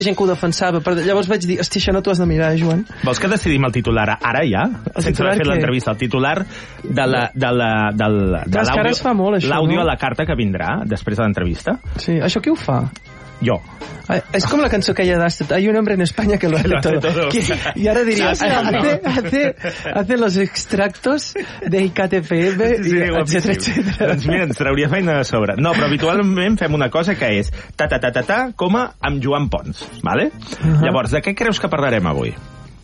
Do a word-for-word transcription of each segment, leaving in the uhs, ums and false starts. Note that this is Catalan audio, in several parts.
gent que ho defensava, però llavors vaig dir, hosti, això no t'ho has de mirar, Joan. Vols que decidim el titular ara ja? El Sense haver fet l'entrevista. El titular de la, de la, del, de Clar, és que ara es fa molt, això, l'àudio no? a la carta que vindrà després de l'entrevista. Sí, això qui ho fa? Jo. Ah, és com la cançó que hi ha d'Astet. Hay un hombre en España que lo hace todo. todo. Que, y ahora diría, sí, sí, hace, hace, hace los extractos de I K T F M, sí, sí, etcètera, etcètera. Doncs mira, ens trauria feina de sobre. No, però habitualment fem una cosa que és ta-ta-ta-ta-ta, coma, amb Joan Pons, vale? Uh -huh. Llavors, de què creus que parlarem avui?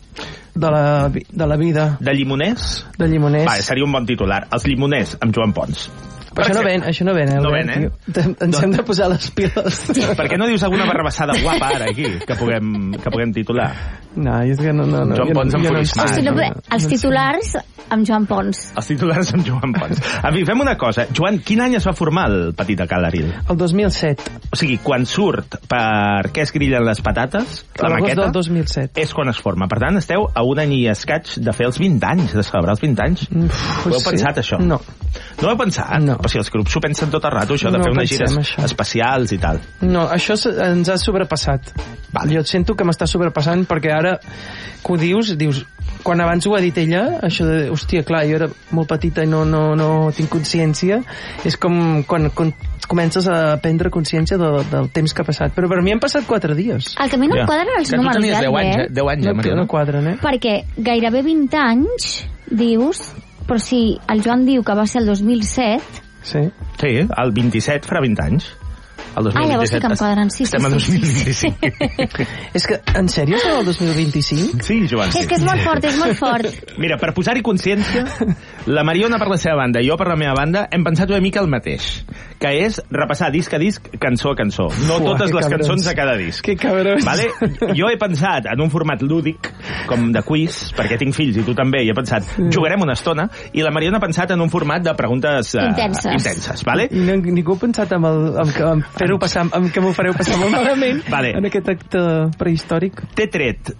De la, de la vida. De llimoners? De llimoners. Vale, seria un bon titular. Els llimoners amb Joan Pons. Però això no ven, això no ven, eh? No ven, eh? Ens hem de posar les piles. Per què no dius alguna barrabassada guapa ara aquí, que puguem, que puguem titular? No, és que no... no, no Joan Pons amb Purismat. O sigui, no, els titulars amb Joan Pons. Els titulars amb Joan Pons. En fi, fem una cosa. Joan, quin any es va formar el Petit Acalaril? El dos mil set. O sigui, quan surt per què es grillen les patates, la maqueta, del dos mil set. És quan es forma. Per tant, esteu a un any i escaig de fer els vint anys, de celebrar els vint anys. Uf, ho heu sí. pensat, això? No. No ho heu pensat? No. Però si els grups s'ho pensen tot el rato, això de no fer unes gires això. especials i tal. No, això ens ha sobrepassat. Vale. Jo sento que m'està sobrepassant perquè ara que ho dius, dius, quan abans ho ha dit ella, això de, hòstia, clar, jo era molt petita i no, no, no tinc consciència, és com quan, quan comences a prendre consciència de, del temps que ha passat. Però per mi han passat quatre dies. El que a mi no em quadren els números, que tu tenies deu anys, eh? deu anys, no, eh, Maria? No quadren, eh? Perquè gairebé vint anys, dius, però si el Joan diu que va ser el dos mil set... Sí. Sí, el vint-i-set farà vint anys. El dos mil ah, llavors sí que em quadren, sí, Estem sí, a dos mil vint-i-cinc. sí. És que, en sèrio, serà el dos mil vint-i-cinc? Sí, Joan. Sí, és que és molt fort, és molt fort. Mira, per posar-hi consciència, la Mariona per la seva banda i jo per la meva banda hem pensat una mica el mateix, que és repassar disc a disc, cançó a cançó. No Uah, totes les cabrons. cançons de cada disc. Que cabrons. Vale? Jo he pensat en un format lúdic, com de quiz, perquè tinc fills i tu també, i he pensat, jugarem una estona, i la Mariona ha pensat en un format de preguntes uh, intenses. intenses, vale? I no, ningú ha pensat en, el, en, en fer-ho passar, en que m'ho fareu passar molt malament vale. En aquest acte prehistòric. T'he tret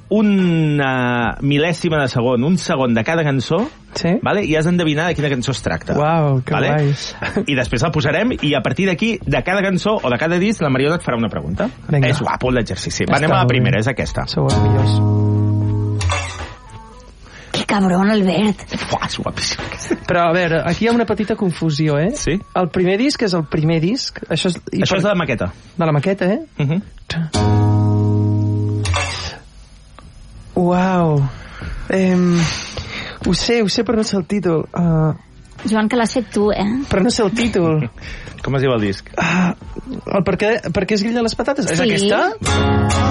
una mil·lèsima de segon, un segon de cada cançó, sí? Vale? I has d'endevinar de quina cançó es tracta. Uau, que vale? guais. I després el posarem i a partir d'aquí, de cada cançó o de cada disc, la Mariona et farà una pregunta. Vinga. És guapo l'exercici. Va, anem a la primera, és aquesta. Sou els millors. Que cabron, Albert. Uah, és guapíssim. Però, a veure, aquí hi ha una petita confusió, eh? Sí? El primer disc és el primer disc. Això és, Això per... és de la maqueta. De la maqueta, eh? Uh -huh. Uau. Eh, ho sé, ho sé, però no sé el títol. Uh, Joan, que l'has fet tu, eh? però no sé el títol. Com es diu el disc? Uh, el per què, per què es grilla les patates? Sí. És aquesta?